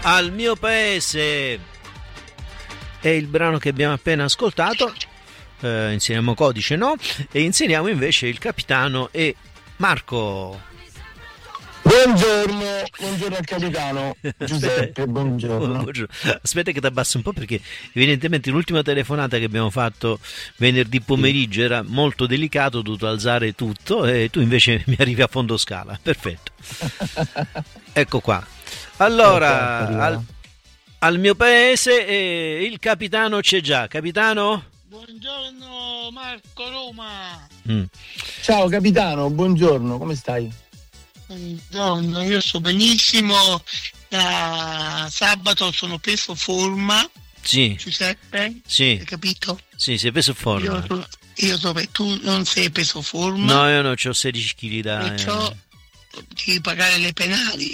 al mio paese è il brano che abbiamo appena ascoltato. Inseriamo codice no, e inseriamo invece il capitano e Marco. Buongiorno al capitano Giuseppe, buongiorno. Aspetta che ti abbasso un po', perché evidentemente l'ultima telefonata che abbiamo fatto venerdì pomeriggio era molto delicato, ho dovuto alzare tutto e tu invece mi arrivi a fondo scala. Perfetto. Ecco qua. Allora, al mio paese il capitano c'è già. Capitano? Buongiorno Marco Roma. Ciao capitano, buongiorno, come stai? Buongiorno, io sto benissimo. Da sabato sono preso forma. Sì. Giuseppe? Sì. Hai capito? Sì, sei preso forma. Tu non sei preso forma. No, io non ho 16 kg da... Perciò devi pagare le penali.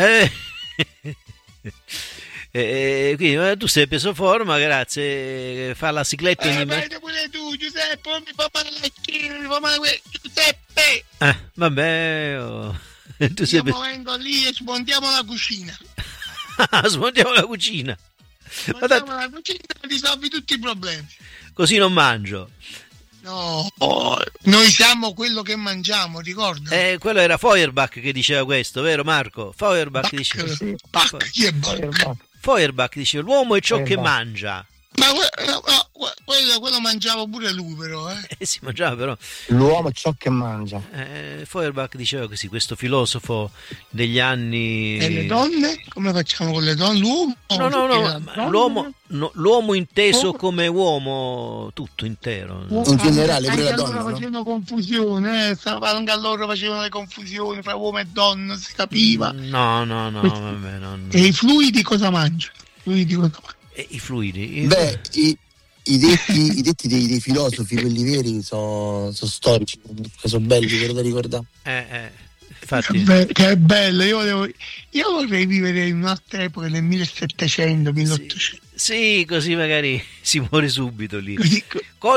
Quindi tu sei preso forma, grazie. Fa la cicletta ogni Vedi pure tu, Giuseppe, non mi fa male la schiena, mi fa male Giuseppe. Vabbè. Tu sei vengo lì e smontiamo la cucina. Smontiamo la cucina. Smontiamo la cucina e risolvi tutti i problemi. Così non mangio. No, noi siamo quello che mangiamo, ricorda? Quello era Feuerbach che diceva questo, vero Marco? Feuerbach diceva. Chi è Bach? Feuerbach diceva l'uomo è ciò che mangia. Ma quello mangiava pure lui, però. Si mangiava, però. L'uomo è ciò che mangia. Feuerbach diceva così, questo filosofo degli anni. E le donne? Come facciamo con le donne? L'uomo? No, l'uomo inteso come uomo tutto intero. In generale, pure la donna. Loro facevano confusione, anche a loro facevano le confusioni fra uomo e donna, si capiva. No, vabbè, no. E i fluidi cosa mangiano? I fluidi? Beh, i detti dei filosofi, quelli veri, sono storici, sono belli, ve lo ricordare. Infatti. Che bello, io vorrei vivere in un'altra epoca, nel 1700, 1800. Sì, così magari si muore subito lì. Il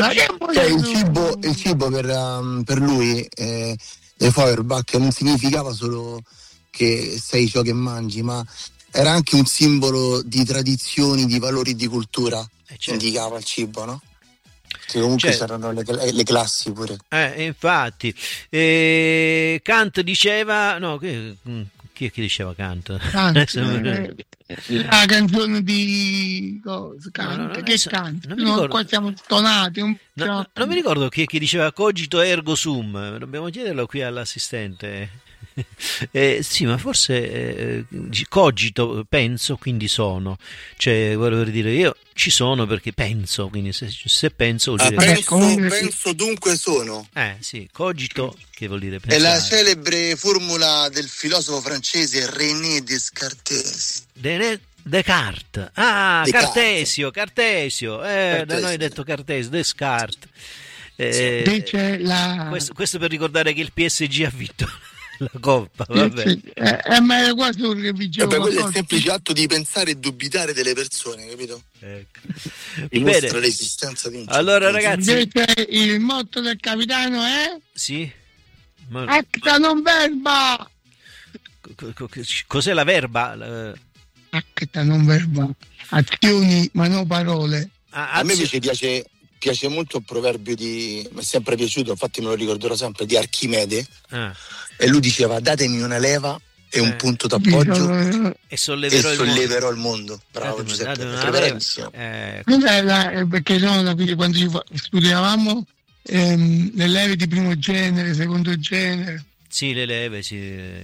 cibo per lui, Feuerbach, non significava solo che sei ciò che mangi, ma era anche un simbolo di tradizioni, di valori, di cultura. Certo. Indicava il cibo, no? Che comunque c'erano le classi pure. Infatti. Kant diceva... No, chi è che diceva Kant? La canzone di Kant. Che Kant? Qua siamo stonati. Non mi ricordo chi è che diceva cogito ergo sum. Dobbiamo chiederlo qui all'assistente. Sì, ma forse cogito, penso, quindi sono. Cioè, volevo dire, io ci sono perché penso, quindi se penso vuol dire penso dunque sono. Sì, cogito che vuol dire pensare. È la celebre formula del filosofo francese René Descartes. Descartes. Cartesio. Da noi è detto Cartesio, Descartes. Questo per ricordare che il PSG ha vinto la coppa, vabbè. Ma era quasi che vinceva. Quello è il semplice atto di pensare e dubitare delle persone, capito? Ecco. Dimostra l'esistenza di un allora ragazzi, invece il motto del capitano è? Sì. Acta non verba. Cos'è la verba? Acta non verba. Azioni ma non parole. A me invece piace molto il proverbio mi è sempre piaciuto, infatti me lo ricorderò sempre, di Archimede. E lui diceva: datemi una leva e un punto d'appoggio e solleverò il mondo. Bravo Giuseppe, perché quando studiavamo le leve di primo genere, secondo genere. Sì, le leve, sì.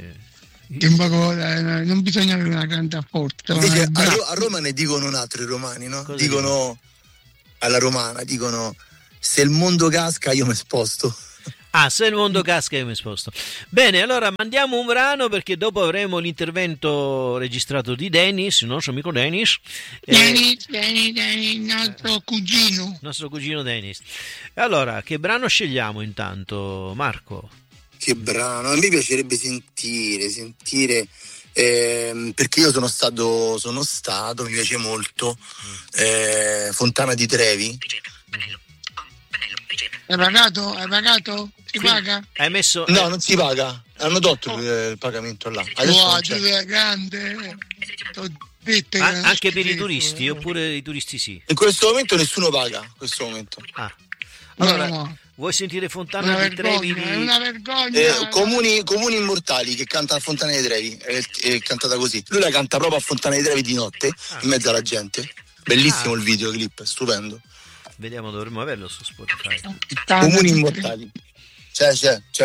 Non bisogna avere una grande forza. Invece a Roma ne dicono un altro i romani, no? Dicono alla romana, se il mondo casca io mi sposto. Se il mondo casca io mi sposto. Bene, allora mandiamo un brano perché dopo avremo l'intervento registrato di Dennis, il nostro amico Dennis. Dennis, il nostro cugino. Il nostro cugino Dennis. Allora, che brano scegliamo intanto, Marco? Che brano? A me piacerebbe sentire perché io sono stato, mi piace molto Fontana di Trevi. Hai pagato? Hai pagato? Si paga? Hai messo... No, non si paga. Hanno tolto il pagamento là. Adesso non c'è. Tu sei grande. Detto che non anche per i schifo, turisti, oppure i turisti sì? In questo momento nessuno paga. In questo momento. Allora, no. vuoi sentire Fontana Una di Trevi? vergogna, è una vergogna. Comuni Immortali, che canta a Fontana di Trevi, è cantata così. Lui la canta proprio a Fontana di Trevi di notte, in mezzo alla gente. Bellissimo il videoclip, stupendo. Vediamo, dovremmo averlo su Spotify. Comuni Immortali. C'è.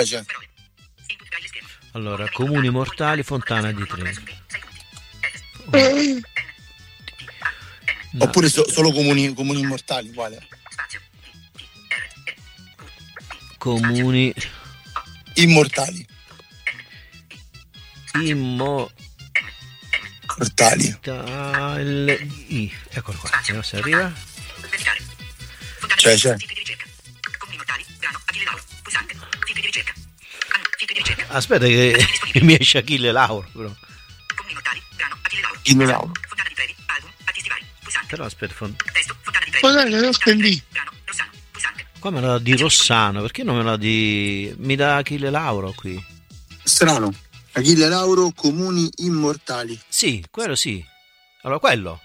Allora, Comuni Mortali, Fontana di Trevi. No. Oppure solo comuni Immortali, quale? Comuni Immortali. Mortali. Eccolo qua, vediamo se arriva. C'è. Aspetta che mi esce Achille Lauro, però. Achille Lauro. Però aspetta, Lo spendi. qua me la dà di Rossano, perché non me la di... mi dà Achille Lauro qui? Strano. Achille Lauro, Comuni Immortali. Sì, quello sì. Allora, quello.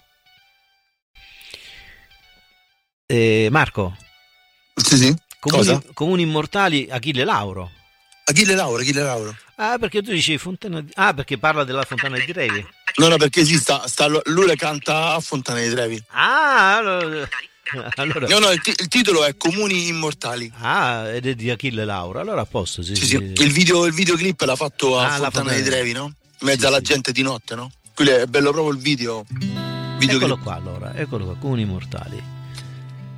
Marco. Sì. Comuni Immortali, Achille Lauro. Achille Lauro. Ah, perché tu dici Fontana di... Ah, perché parla della Fontana di Trevi. No, perché sì, lui le canta a Fontana di Trevi. Ah, allora... No, il titolo è Comuni Immortali. Ah, ed è di Achille Lauro. Allora a posto, sì. Il videoclip l'ha fatto a Fontana di Trevi, no? In mezzo alla gente di notte, no? Quello è bello proprio il video. Eccolo qua, allora. Eccolo qua, Comuni Immortali.